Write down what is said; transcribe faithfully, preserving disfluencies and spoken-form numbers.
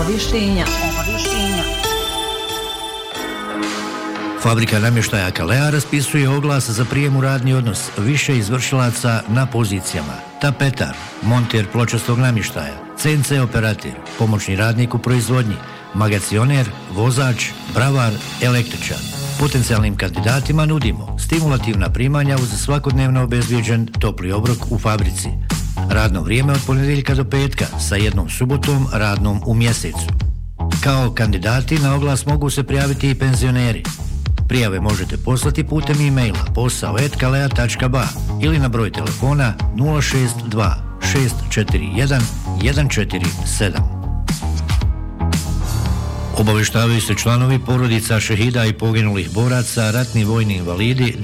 Obavještenja. Obavještenja. Fabrika namještaja Kalea raspisuje oglas za prijem u radni odnos više izvršilaca na pozicijama tapetar, monter pločastog namještaja, C N C operator, pomoćni radnik u proizvodnji, magacioner, vozač, bravar, električar. Potencijalnim kandidatima nudimo stimulativna primanja uz svakodnevno obezbijeđen topli obrok u fabrici. Radno vrijeme od ponedjeljka do petka sa jednom subotom radnom u mjesecu. Kao kandidati na oglas mogu se prijaviti i penzioneri. Prijave možete poslati putem e-maila posao et kalea tačka ba ili na broj telefona nula šest dva šest četiri jedan jedan četiri sedam. Obavještavaju se članovi porodica šehida i poginulih boraca, ratni vojni invalidi,